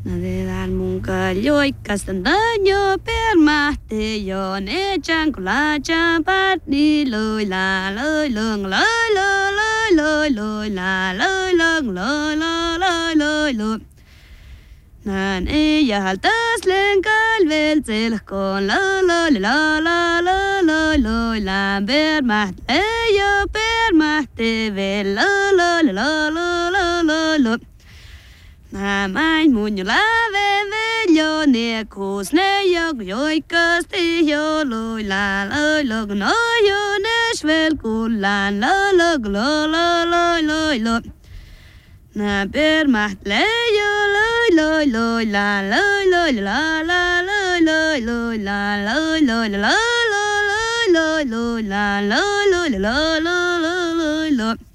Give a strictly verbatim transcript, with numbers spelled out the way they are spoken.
de dar munca lloy castandaño per más te yo ne chan la chan pat ni loy la loy lung loy loy loy loy la loy lung loy loy loy loy nan ella altas len calvel zel con la la la la la la la la per más te yo per más te ve la la la la la la la Nam ai mun la ve ve yo ne kus ne yo yo castillo lo la lo lo no yo ne shvel kulan lo lo lo lo lo lo lo na per ma le yo lo lo lo la lo lo la la lo lo lo la lo lo lo lo lo lo lo la lo lo lo lo lo lo